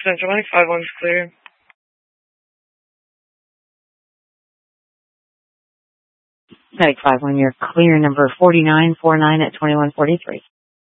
Central 95-1's clear. Medic 5-1, you're clear, number 4949 at 2143.